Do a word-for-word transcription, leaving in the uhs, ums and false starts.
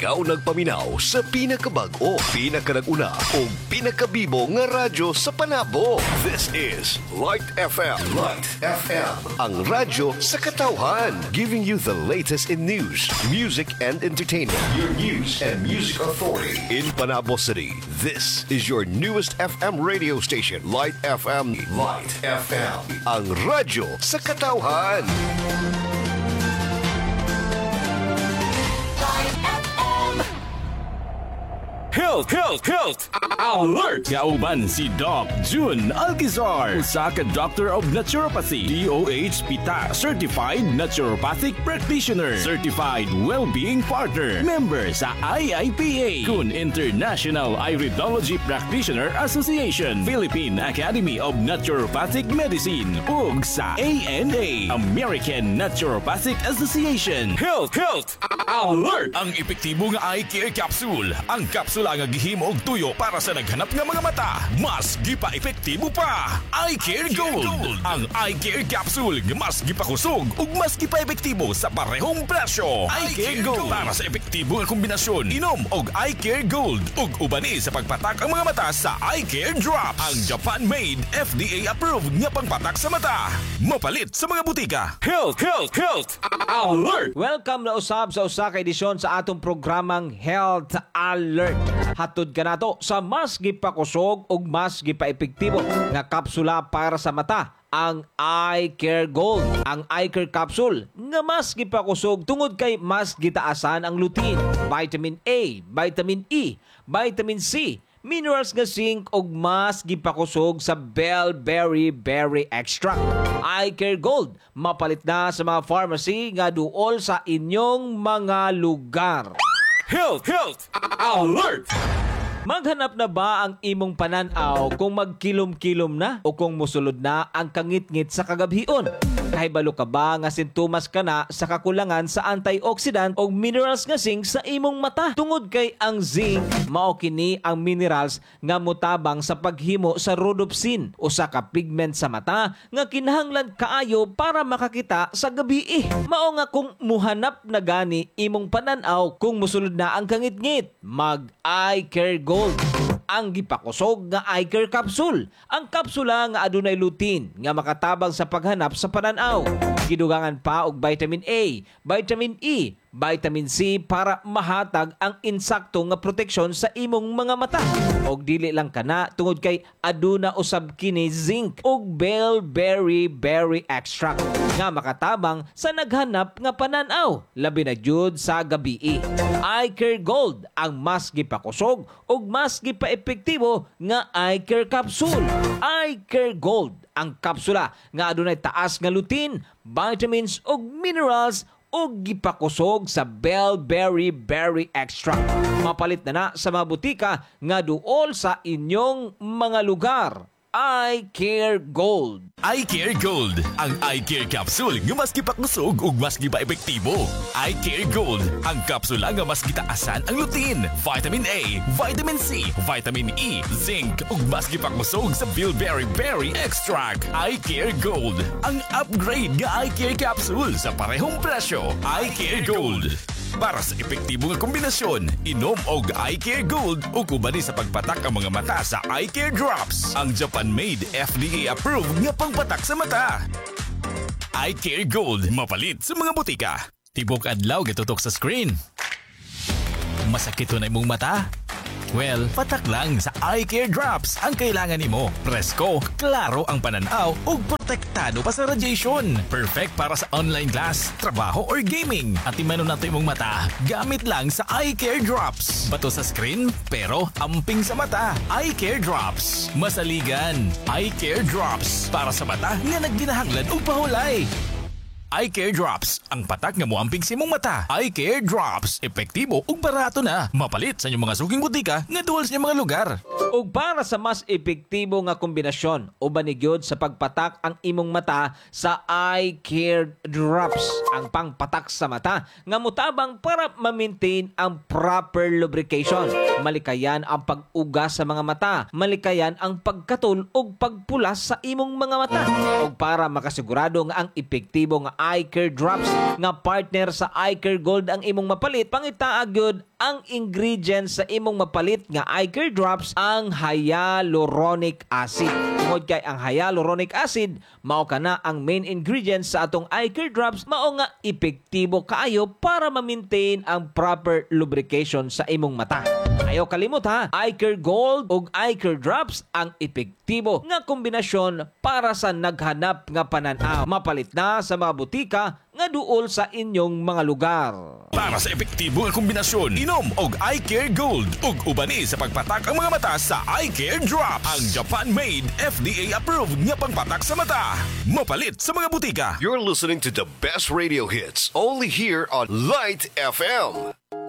Ikaw nagpaminaw sa pinakabag-o, pinakanaguna o pinakabibo nga radyo sa panabo. This is Light F M. Light F M. Ang radyo sa katawhan. Giving you the latest in news, music and entertainment. Your news and music authority in Panabo City. This is your newest F M radio station. Light F M. Light F M. Ang radyo sa katawhan. Health, health, health! Alert! Kauban si Doc June Alquizar, usa ka Doctor of Naturopathy, D O H P T A Certified Naturopathic Practitioner, Certified Wellbeing Partner, member sa I I P A, kun International Iridology Practitioner Association, Philippine Academy of Naturopathic Medicine, ug sa A N A, American Naturopathic Association. Health, health! Alert! Ang epektibo nga eye care capsule, ang capsule nga gihimo og tuyo para sa naghanap nga mga mata. Mas gipa epektibo pa. Eye Care Gold. Ang Eye Care Capsule nga mas gipakusog ug mas gipa epektibo sa parehong presyo. Eye Care Gold para sa epektibo nga kombinasyon. Inom og Eye Care Gold ug ubani sa pagpatak ang mga mata sa Eye Care Drops. Ang Japan-made, F D A-approved nga pangpatak sa mata. Mapalit sa mga butika. Health, health, health. Alert! Welcome na usab sa usa ka edisyon sa atong programang Health Alert. Hatod ka nato sa mas gipakusog ug mas gipaepektibo nga kapsula para sa mata, ang Eye Care Gold. Ang Eye Care Capsule nga mas gipakusog tungod kay mas gitaasan ang lutein, vitamin A, vitamin E, vitamin C, minerals nga zinc ug mas gipakusog sa Bellberry Berry Extract. Eye Care Gold mapalit na sa mga pharmacy nga duol sa inyong mga lugar. Health, health, alert! Maghanap na ba ang imong pananaw kung magkilom-kilom na o kung musulod na ang kangit-ngit sa kagabhion? Kahibalo ka ba nga sintomas ka na sa kakulangan sa antioxidant o minerals nga zinc sa imong mata? Tungod kay ang zinc, mao kini ang minerals nga mutabang sa paghimo sa rhodopsin, usa ka pigment sa mata nga kinahanglan kaayo para makakita sa gabi. Mao nga kung muhanap na gani imong pananaw kung musulod na ang kangit-ngit, mag Eye Care Gold. Ang gipakusog nga Eye Care Capsule. Ang kapsula nga adunay lutein nga makatabang sa paghanap sa pananaw. Gidugangan pa og vitamin A, vitamin E, vitamin C para mahatag ang insakto nga proteksyon sa imong mga mata. Og dili lang kana tungod kay aduna usab kini zinc og Bellberry Berry Extract nga makatabang sa naghanap nga pananaw, labi na jud sa gabi. Eye Care Gold ang mas gipakusog ug mas gipaepektibo nga Eye Care Capsule. Eye Care Gold ang kapsula nga adunay taas nga lutein, vitamins ug minerals ug gipakusog sa Bellberry Berry Extract. Mapalit na na sa mga butika nga duol sa inyong mga lugar. Eye Care Gold. Eye Care Gold. Ang Eye Care Capsule nga mas gipakusog ug mas gipa-epektibo. Eye Care Gold. Ang kapsula nga mas gitaasan ang lutein, vitamin A, vitamin C, vitamin E, zinc ug mas gipakusog sa Bellberry Berry Extract. Eye Care Gold. Ang upgrade nga Eye Care Capsule sa parehong presyo. Eye Care Gold. Para sa epektibo nga kombinasyon, inom og Eye Care Gold o kubani sa pagpatak ang mga mata sa Eye Care Drops. Ang Japan-made, F D A-approved nga pangpatak sa mata. Eye Care Gold, mapalit sa mga butika. Tibok adlaw gitutok sa screen. Masakit na imong mata? Well, patak lang sa Eye Care Drops ang kailangan nimo. Presko, klaro ang pananaw ug protektado pa sa radiation. Perfect para sa online class, trabaho or gaming. At imanon nato imong mata, gamit lang sa Eye Care Drops. Bato sa screen, pero amping sa mata. Eye Care Drops. Masaligan. Eye Care Drops. Para sa mata nga nagginahanglan og pahulay. Eye Care Drops, ang patak nga moamping sa imong mata. Eye Care Drops, epektibo ug barato na. Mapalit sa inyong mga suking butika nga duol sa inyong mga lugar. Ug para sa mas epektibo nga kombinasyon, uban ni gyud sa pagpatak ang imong mata sa Eye Care Drops, ang pangpatak sa mata nga mutabang para ma-maintain ang proper lubrication. Malikayan ang pag-ugas sa mga mata, malikayan ang pagkatul ug pagpulas sa imong mga mata. Ug para makasigurado nga ang epektibo nga Eye Care Drops nga partner sa Eye Care Gold ang imong mapalit. Pangitaag yun ang ingredients sa imong mapalit nga Eye Care Drops ang hyaluronic acid. Tungod kay ang hyaluronic acid mao kana ang main ingredients sa atong Eye Care Drops, mao nga epektibo kaayo para ma-maintain ang proper lubrication sa imong mata. Ayaw kalimot ha, Eye Care Gold ug Eye Care Drops ang epektibo nga kombinasyon para sa naghanap nga panan-aw. Mapalit na sa mga butika nga duol sa inyong mga lugar. Para sa epektibo nga kombinasyon, inom og Eye Care Gold ug ubani sa pagpatak ang mga mata sa Eye Care Drops. Ang Japan-made, F D A-approved nga pangpatak sa mata. Mapalit sa mga butika. You're listening to the best radio hits only here on Light F M.